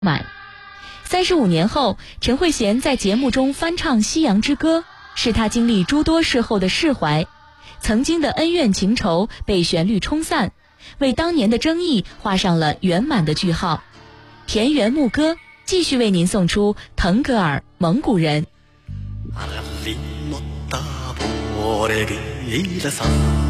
满。35年后，陈慧娴在节目中翻唱《夕阳之歌》，是她经历诸多事后的释怀，曾经的恩怨情仇被旋律冲散，为当年的争议画上了圆满的句号。田园牧歌继续为您送出腾格尔《蒙古人》。